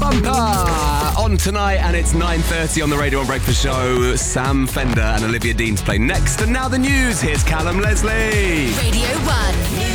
Bumper on tonight, and it's 9:30 on the Radio 1 Breakfast Show. Sam Fender and Olivia Dean to play next. And now the news. Here's Callum Leslie. Radio 1.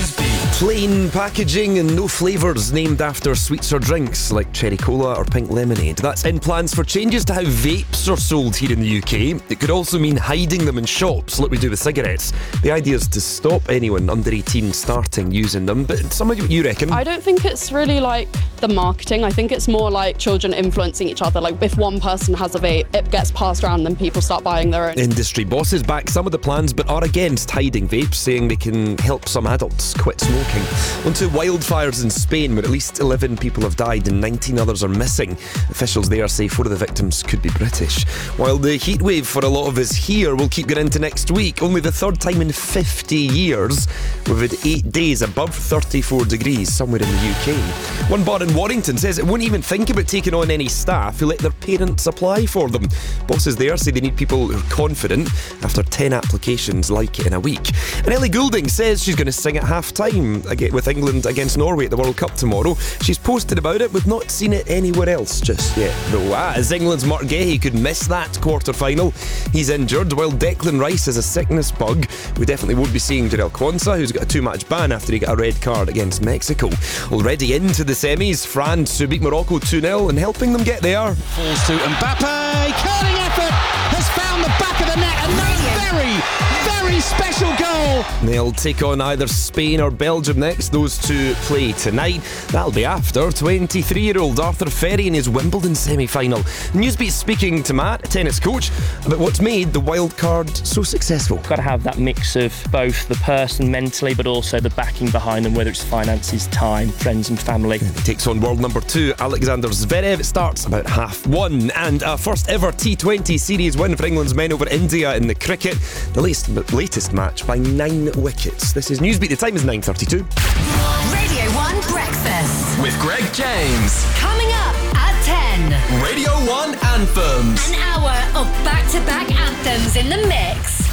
Plain packaging and no flavours named after sweets or drinks like cherry cola or pink lemonade. That's in plans for changes to how vapes are sold here in the UK. It could also mean hiding them in shops like we do with cigarettes. The idea is to stop anyone under 18 starting using them. But what you reckon? I don't think it's really like the marketing. I think it's more like children influencing each other. Like if one person has a vape, it gets passed around and people start buying their own. Industry bosses back some of the plans but are against hiding vapes, saying they can help some adults quit smoking. On to wildfires in Spain, where at least 11 people have died and 19 others are missing. Officials there say 4 of the victims could be British. While the heatwave for a lot of us here will keep going into next week, only the third time in 50 years we've had 8 days above 34 degrees somewhere in the UK. One bar in Warrington says it won't even think about taking on any staff who let their parents apply for them. Bosses there say they need people who are confident after 10 applications like it in a week. And Ellie Goulding says she's going to sing at half-time with England against Norway at the World Cup tomorrow. She's posted about it. We've not seen it anywhere else just yet, though. As England's Mark Gahey could miss that quarter-final. He's injured, while Declan Rice has a sickness bug. We definitely won't be seeing Jarell Quansah, who's got a 2-match ban after he got a red card against Mexico. Already into the semis, France who beat Morocco 2-0 and helping them get there. Falls to Mbappe. Curling effort has found the back of the net, and that's very special goal. They'll take on either Spain or Belgium next. Those two play tonight. That'll be after 23-year-old Arthur Ferry in his Wimbledon semi-final. Newsbeat's speaking to Matt, a tennis coach, about what's made the wild card so successful. Got to have that mix of both the person mentally but also the backing behind them, whether it's finances, time, friends and family. He takes on world number 2 Alexander Zverev. It starts about 1:30. And a first ever T20 series win for England's men over India in the cricket. The latest match by 9 wickets. This is Newsbeat. The time is 9:32. Radio 1 Breakfast. With Greg James. Coming up at 10. Radio 1 Anthems. An hour of back-to-back anthems in the mix.